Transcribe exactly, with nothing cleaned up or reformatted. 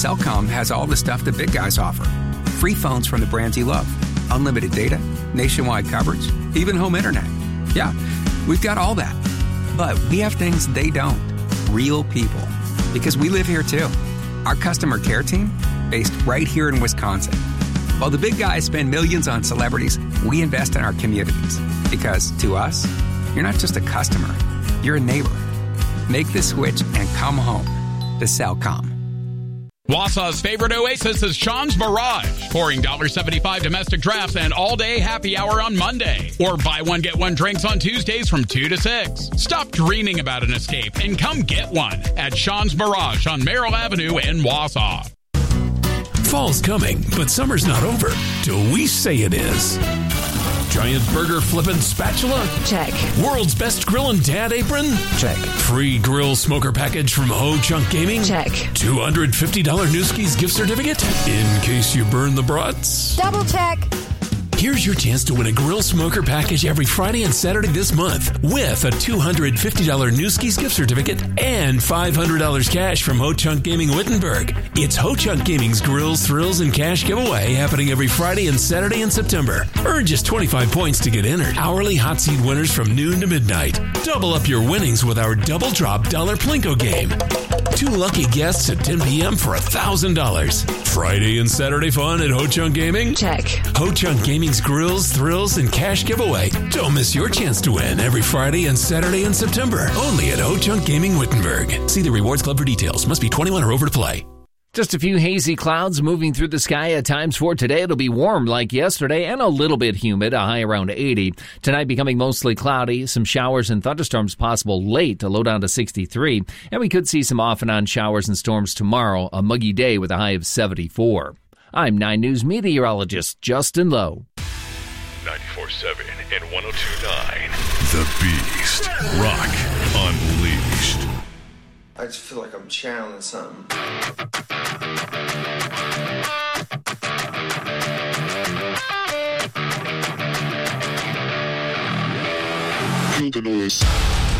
Cellcom has all the stuff the big guys offer. Free phones from the brands you love, unlimited data, nationwide coverage, even home internet. Yeah, we've got all that. But we have things they don't. Real people. Because we live here too. Our customer care team, based right here in Wisconsin. While the big guys spend millions on celebrities, we invest in our communities. Because to us, you're not just a customer, you're a neighbor. Make the switch and come home to Cellcom. Wausau's favorite oasis is Sean's Mirage. Pouring one dollar seventy-five domestic drafts and all-day happy hour on Monday. Or buy one, get one drinks on Tuesdays from two to six. Stop dreaming about an escape and come get one at Sean's Mirage on Merrill Avenue in Wausau. Fall's coming, but summer's not over till we say it is. Giant burger flippin' spatula? Check. World's best grillin' dad apron? Check. Free grill smoker package from Ho Chunk Gaming? Check. two hundred fifty dollars Newski's gift certificate? In case you burn the brats? Double check. Here's your chance to win a grill smoker package every Friday and Saturday this month with a two hundred fifty dollars Newski's gift certificate and five hundred dollars cash from Ho Chunk Gaming Wittenberg. It's Ho Chunk Gaming's Grills, Thrills, and Cash giveaway happening every Friday and Saturday in September. Earn just twenty-five points to get entered. Hourly hot seat winners from noon to midnight. Double up your winnings with our Double Drop Dollar Plinko game. Two lucky guests at ten p.m. for one thousand dollars. Friday and Saturday fun at Ho Chunk Gaming? Check. Ho Chunk Gaming's Grills, Thrills, and Cash giveaway. Don't miss your chance to win every Friday and Saturday in September. Only at Ho Chunk Gaming Wittenberg. See the Rewards Club for details. Must be twenty-one or over to play. Just a few hazy clouds moving through the sky at times for today. It'll be warm like yesterday and a little bit humid, a high around eighty. Tonight becoming mostly cloudy, some showers and thunderstorms possible late, a low down to sixty-three. And we could see some off and on showers and storms tomorrow, a muggy day with a high of seventy-four. I'm nine News meteorologist Justin Lowe. ninety-four point seven and one oh two point nine. The Beast. Rock Unleashed. I just feel like I'm channeling something. Feel the noise.